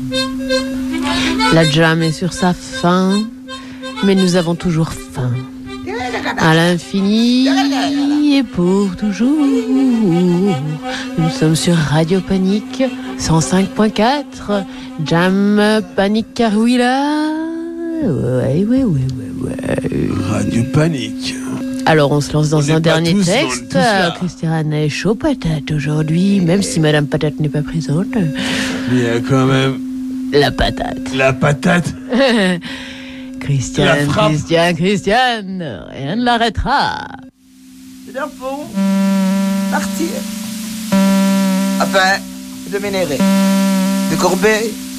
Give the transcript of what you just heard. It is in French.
La jam est sur sa fin, mais nous avons toujours faim. À l'infini et pour toujours. Nous sommes sur Radio Panique 105.4. Jam Panique Carouilla. Ouais. Radio Panique. Alors on se lance dans un dernier tous texte. Christiane est chaud patate aujourd'hui, même si Madame Patate n'est pas présente. Il y a quand même La patate. la patate. Christiane, frappe. Christiane, rien ne l'arrêtera. Il faut partir. Enfin, de Ménéré, de Corbeil,